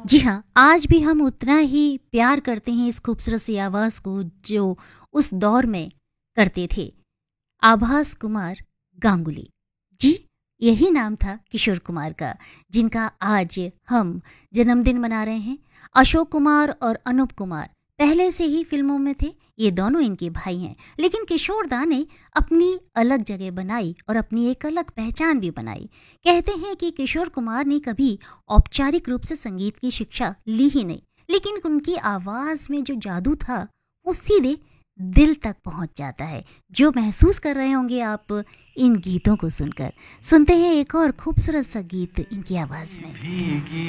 जी हाँ, आज भी हम उतना ही प्यार करते हैं इस खूबसूरत सी आवाज़ को जो उस दौर में करते थे। आभास कुमार गांगुली। जी, यही नाम था किशोर कुमार का, जिनका आज हम जन्मदिन मना रहे हैं। अशोक कुमार और अनूप कुमार पहले से ही फ़िल्मों में थे, ये दोनों इनके भाई हैं। लेकिन किशोर दा ने अपनी अलग जगह बनाई और अपनी एक अलग पहचान भी बनाई। कहते हैं कि किशोर कुमार ने कभी औपचारिक रूप से संगीत की शिक्षा ली ही नहीं, लेकिन उनकी आवाज़ में जो जादू था, वो सीधे दिल तक पहुंच जाता है, जो महसूस कर रहे होंगे आप इन गीतों को सुनकर। सुनते हैं एक और खूबसूरत सा गीत इनकी आवाज़ में। भीगी